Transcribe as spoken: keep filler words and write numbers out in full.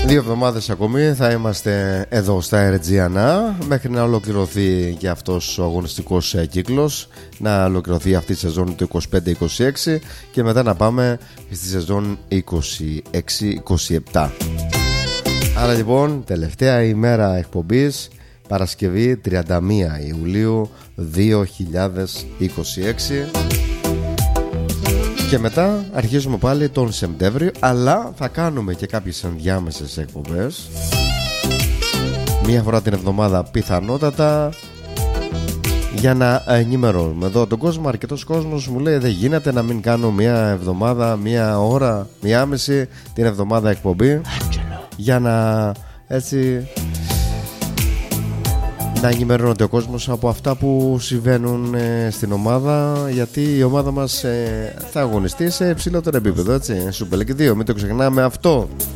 Δύο εβδομάδες ακόμη θα είμαστε εδώ στα Ερτζιανά μέχρι να ολοκληρωθεί και αυτός ο αγωνιστικός κύκλος, να ολοκληρωθεί αυτή η σεζόν του είκοσι πέντε είκοσι έξι και μετά να πάμε στη σεζόν είκοσι έξι είκοσι επτά. Άρα λοιπόν τελευταία ημέρα εκπομπής, Παρασκευή τριάντα μία Ιουλίου δύο χιλιάδες είκοσι έξι. Και μετά αρχίζουμε πάλι τον Σεπτέμβριο, αλλά θα κάνουμε και κάποιες ενδιάμεσες εκπομπές μία φορά την εβδομάδα πιθανότατα, για να ενημερώνουμε εδώ τον κόσμο. Αρκετός κόσμος μου λέει δεν γίνεται να μην κάνω μία εβδομάδα, μία ώρα, μία μισή την εβδομάδα εκπομπή, για να έτσι να ενημερώνεται ο κόσμος από αυτά που συμβαίνουν ε, στην ομάδα, γιατί η ομάδα μας ε, θα αγωνιστεί σε υψηλότερο επίπεδο, έτσι, Super League δύο, μην το ξεχνάμε αυτό.